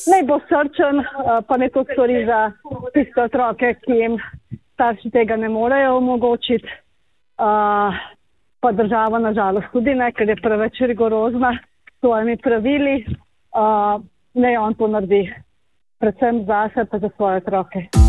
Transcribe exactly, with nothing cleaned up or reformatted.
naj bo srčen, pa ne to stvari za tiste otroke, ki jim starši tega ne morejo omogočiti. Pa država nažalost tudi ne, ker je preveč rigorozna s svojimi pravili. Naj on to naredi predvsem zase pa za svoje otroke.